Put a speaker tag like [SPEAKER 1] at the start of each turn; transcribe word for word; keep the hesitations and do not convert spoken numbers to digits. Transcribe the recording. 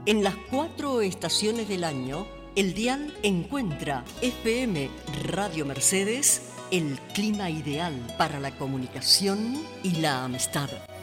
[SPEAKER 1] En las cuatro estaciones del año, el dial encuentra F M Radio Mercedes, el clima ideal para la comunicación y la amistad.